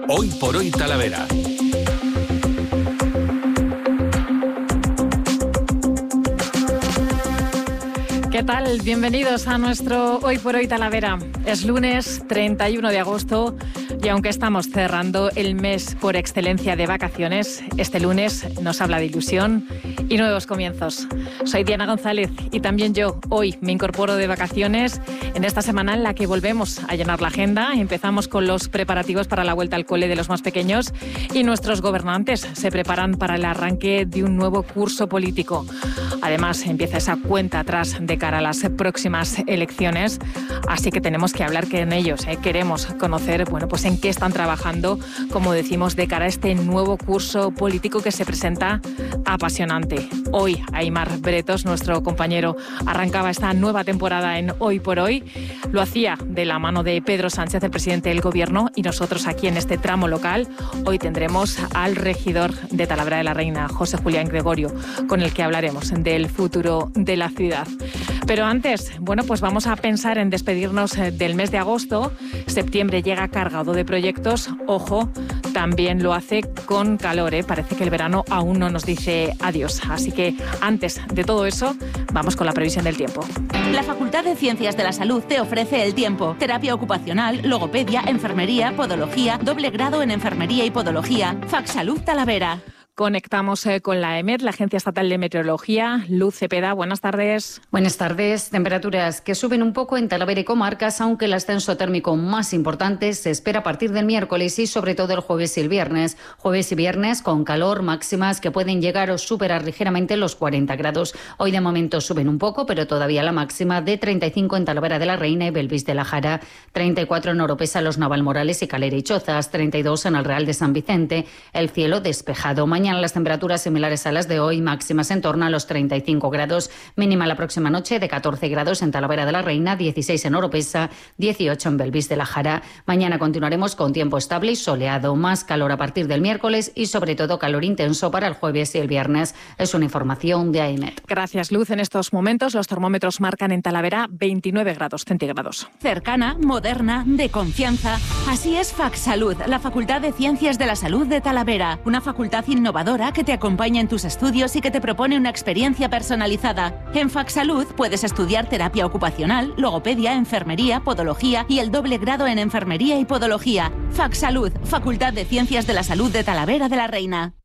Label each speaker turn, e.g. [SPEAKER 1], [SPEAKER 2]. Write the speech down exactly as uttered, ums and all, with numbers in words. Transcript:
[SPEAKER 1] Hoy por hoy Talavera.
[SPEAKER 2] ¿Qué tal? Bienvenidos a nuestro Hoy por Hoy Talavera. Es lunes treinta y uno de agosto y aunque estamos cerrando el mes por excelencia de vacaciones, este lunes nos habla de ilusión y nuevos comienzos. Soy Diana González y también yo hoy me incorporo de vacaciones en esta semana en la que volvemos a llenar la agenda. Empezamos con los preparativos para la vuelta al cole de los más pequeños y nuestros gobernantes se preparan para el arranque de un nuevo curso político. Además, empieza esa cuenta atrás de cara a las próximas elecciones, así que tenemos que hablar con ellos, ¿eh? Queremos conocer, bueno, pues en qué están trabajando, como decimos, de cara a este nuevo curso político que se presenta apasionante. Hoy, Aimar Bretos, nuestro compañero, arrancaba esta nueva temporada en Hoy por Hoy. Lo hacía de la mano de Pedro Sánchez, el presidente del Gobierno, y nosotros aquí en este tramo local hoy tendremos al regidor de Talavera de la Reina, José Julián Gregorio, con el que hablaremos del futuro de la ciudad. Pero antes, bueno, pues vamos a pensar en despedirnos del mes de agosto. Septiembre llega cargado de proyectos. Ojo, también lo hace con calor, ¿eh? Parece que el verano aún no nos dice adiós. Así que antes de todo eso, vamos con la previsión del tiempo.
[SPEAKER 3] La Facultad de Ciencias de la Salud te ofrece el tiempo. Terapia ocupacional, logopedia, enfermería, podología, doble grado en enfermería y podología. FacSalud Talavera.
[SPEAKER 2] Conectamos eh, con la EMET, la Agencia Estatal de Meteorología. Luz Cepeda, buenas tardes.
[SPEAKER 4] Buenas tardes. Temperaturas que suben un poco en Talavera y comarcas, aunque el ascenso térmico más importante se espera a partir del miércoles y sobre todo el jueves y el viernes. Jueves y viernes con calor, máximas que pueden llegar o superar ligeramente los cuarenta grados. Hoy de momento suben un poco, pero todavía la máxima de treinta y cinco en Talavera de la Reina y Belvis de la Jara, treinta y cuatro en Oropesa, Los Navalmorales y Calera y Chozas, treinta y dos en el Real de San Vicente. El cielo despejado. Mañana las temperaturas similares a las de hoy, máximas en torno a los treinta y cinco grados, mínima la próxima noche de catorce grados en Talavera de la Reina, dieciséis en Oropesa, dieciocho en Belvis de la Jara. Mañana continuaremos con tiempo estable y soleado, más calor a partir del miércoles y sobre todo calor intenso para el jueves y el viernes. Es una información de AEMET.
[SPEAKER 2] Gracias, Luz. En estos momentos los termómetros marcan en Talavera veintinueve grados centígrados.
[SPEAKER 3] Cercana, moderna, de confianza. Así es FacSalud, la Facultad de Ciencias de la Salud de Talavera. Una facultad innovadora que te acompaña en tus estudios y que te propone una experiencia personalizada. En FacSalud puedes estudiar terapia ocupacional, logopedia, enfermería, podología y el doble grado en enfermería y podología. FacSalud, Facultad de Ciencias de la Salud de Talavera de la Reina.